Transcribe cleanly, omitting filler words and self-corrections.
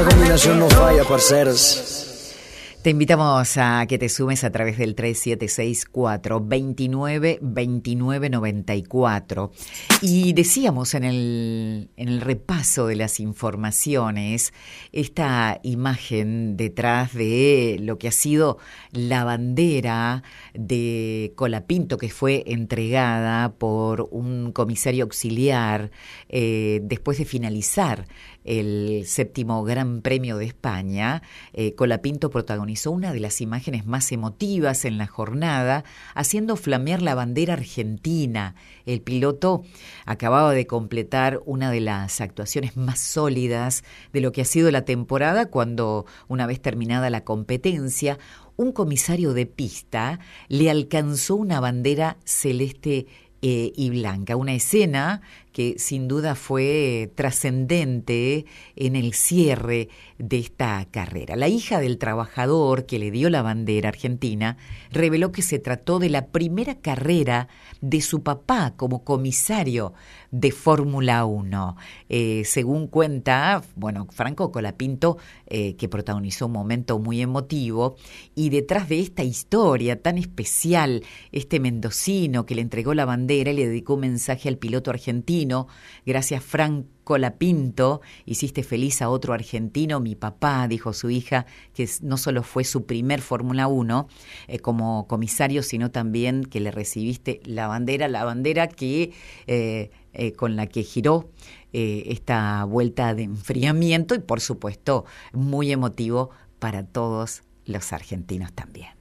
combinación no falla, parceros. Te invitamos a que te sumes a través del 3764-292994. Y decíamos en el repaso de las informaciones esta imagen detrás de lo que ha sido la bandera de Colapinto, que fue entregada por un comisario auxiliar después de finalizar el 7º Gran Premio de España. Colapinto protagonizó una de las imágenes más emotivas en la jornada, haciendo flamear la bandera argentina. El piloto acababa de completar una de las actuaciones más sólidas de lo que ha sido la temporada, cuando, una vez terminada la competencia, un comisario de pista le alcanzó una bandera celeste y blanca, una escena que sin duda fue trascendente en el cierre de esta carrera. La hija del trabajador que le dio la bandera argentina reveló que se trató de la primera carrera de su papá como comisario de Fórmula 1. Según cuenta, Franco Colapinto, que protagonizó un momento muy emotivo, y detrás de esta historia tan especial, este mendocino que le entregó la bandera y le dedicó un mensaje al piloto argentino: gracias, Franco Colapinto, hiciste feliz a otro argentino. Mi papá, dijo su hija, que no solo fue su primer Fórmula 1 como comisario, sino también que le recibiste la bandera que con la que giró esta vuelta de enfriamiento, y por supuesto muy emotivo para todos los argentinos también.